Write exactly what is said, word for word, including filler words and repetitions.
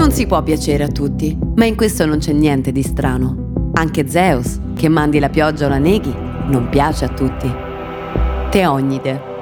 Non si può piacere a tutti, ma in questo non c'è niente di strano. Anche Zeus, che mandi la pioggia o la neghi, non piace a tutti. Teognide.